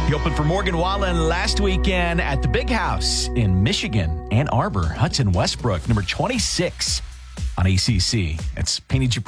He opened for Morgan Wallen last weekend at the Big House in Michigan, Ann Arbor. Hudson Westbrook, number 26 on ACC. It's painted you